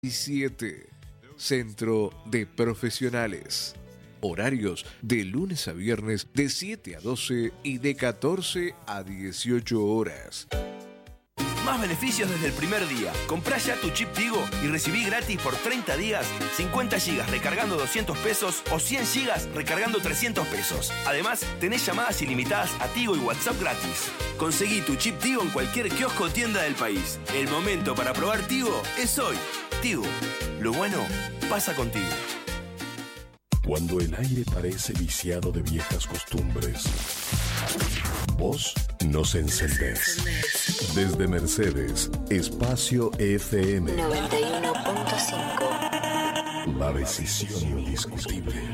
17. Centro de Profesionales. Horarios de lunes a viernes de 7 a 12 y de 14 a 18 horas. Más beneficios desde el primer día. Comprá ya tu chip Tigo y recibí gratis por 30 días 50 gigas recargando 200 pesos o 100 gigas recargando 300 pesos. Además, tenés llamadas ilimitadas a Tigo y WhatsApp gratis. Conseguí tu chip Tigo en cualquier kiosco o tienda del país. El momento para probar Tigo es hoy. Tigo, lo bueno pasa contigo. Cuando el aire parece viciado de viejas costumbres, vos nos encendés. Desde Mercedes, Espacio FM 91.5. La decisión indiscutible.